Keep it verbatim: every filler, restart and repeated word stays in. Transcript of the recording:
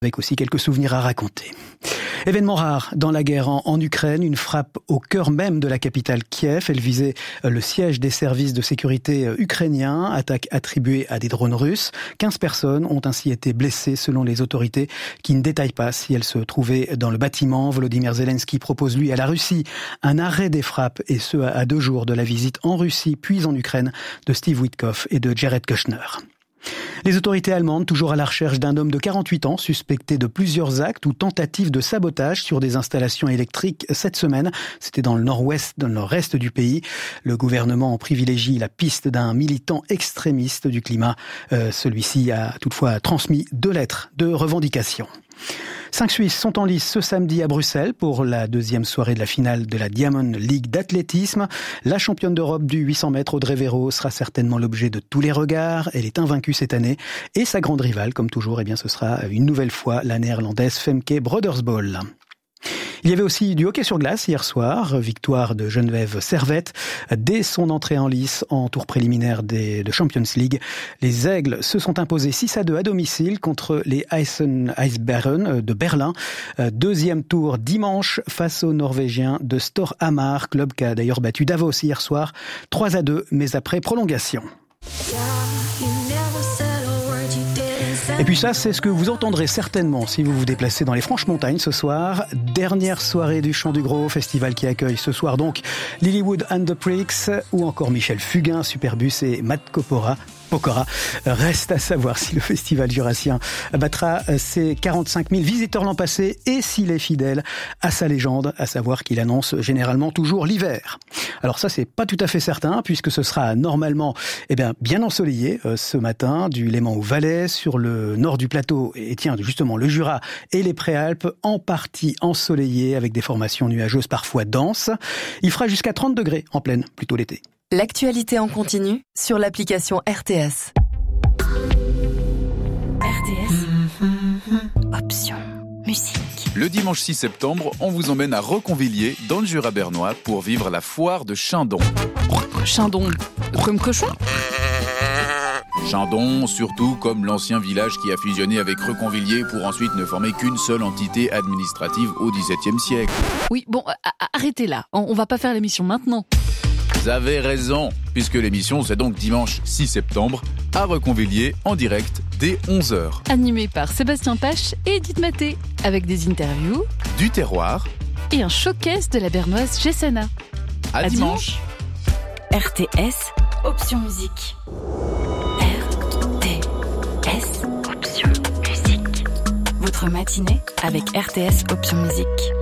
avec aussi quelques souvenirs à raconter. Événement rare dans la guerre en, en Ukraine, une frappe au cœur même de la capitale Kiev. Elle visait le siège des services de sécurité ukrainiens, attaque attribuée à des drones russes. quinze personnes ont ainsi été blessées selon les autorités qui ne détaillent pas si elles se trouvaient dans le bâtiment. Volodymyr Zelensky propose lui à la Russie un arrêt des frappes et ce à deux jours de la visite en Russie puis en Ukraine de Steve Witkoff et de Jared Kushner. Les autorités allemandes, toujours à la recherche d'un homme de quarante-huit ans, suspecté de plusieurs actes ou tentatives de sabotage sur des installations électriques cette semaine. C'était dans le nord-ouest, dans le nord-est du pays. Le gouvernement privilégie la piste d'un militant extrémiste du climat. Euh, celui-ci a toutefois transmis deux lettres de revendication. Cinq Suisses sont en lice ce samedi à Bruxelles pour la deuxième soirée de la finale de la Diamond League d'athlétisme. La championne d'Europe du huit cents mètres, Audrey Véro, sera certainement l'objet de tous les regards. Elle est invaincue cette année. Et sa grande rivale, comme toujours, eh bien, ce sera une nouvelle fois la néerlandaise Femke Brodersbol. Il y avait aussi du hockey sur glace hier soir, victoire de Geneviève Servette. Dès son entrée en lice en tour préliminaire des, de Champions League, les Aigles se sont imposés six à deux à domicile contre les Eisen Eisbären de Berlin. Deuxième tour dimanche face aux Norvégiens de Storhamar, club qui a d'ailleurs battu Davos hier soir, trois à deux, mais après prolongation. Et puis ça, c'est ce que vous entendrez certainement si vous vous déplacez dans les Franches-Montagnes ce soir. Dernière soirée du Chant du Gros, festival qui accueille ce soir donc Lilywood and the Pricks ou encore Michel Fugain, Superbus et Matt Pokora. Pokora. Reste à savoir si le festival jurassien battra ses quarante-cinq mille visiteurs l'an passé et s'il est fidèle à sa légende, à savoir qu'il annonce généralement toujours l'hiver. Alors ça, c'est pas tout à fait certain puisque ce sera normalement eh bien, bien ensoleillé euh, ce matin du Léman au Valais, sur le nord du plateau et tiens justement le Jura et les Préalpes en partie ensoleillés avec des formations nuageuses parfois denses. Il fera jusqu'à trente degrés en pleine, plutôt l'été. L'actualité en continu sur l'application R T S. R T S. Mmh. Option musique. Le dimanche six septembre, on vous emmène à Reconvilliers, dans le Jura bernois, pour vivre la foire de Chindon. Chindon, rhume cochon ? Chindon, surtout comme l'ancien village qui a fusionné avec Reconvilliers pour ensuite ne former qu'une seule entité administrative au dix-septième siècle. Oui, bon, arrêtez là, on va pas faire l'émission maintenant. Vous avez raison, puisque l'émission c'est donc dimanche six septembre à Reconvilliers en direct dès onze heures. Animé par Sébastien Pache et Edith Maté, avec des interviews, du terroir et un showcase de la bernoise Gessena. À, à dimanche. dimanche. R T S, option musique. R T S, option musique. Votre matinée avec R T S, option musique.